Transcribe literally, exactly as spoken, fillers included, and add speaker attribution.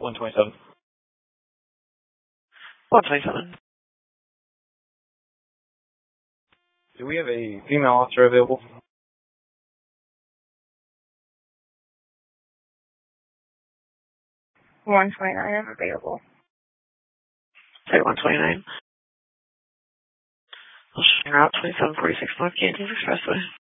Speaker 1: one twenty-seven.
Speaker 2: one twenty-seven.
Speaker 1: Do we have a female officer available?
Speaker 3: one twenty-nine, I'm available.
Speaker 2: Say one twenty-nine. I'll show you route twenty-seven forty-six North Kansas Expressway.